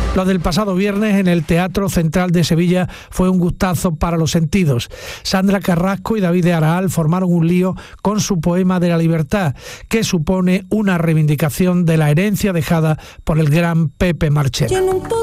Lo del pasado viernes en el Teatro Central de Sevilla fue un gustazo para los sentidos. Sandra Carrasco y David de Araal formaron un lío con su poema de la libertad, que supone una reivindicación de la herencia dejada por el gran Pepe Marchena.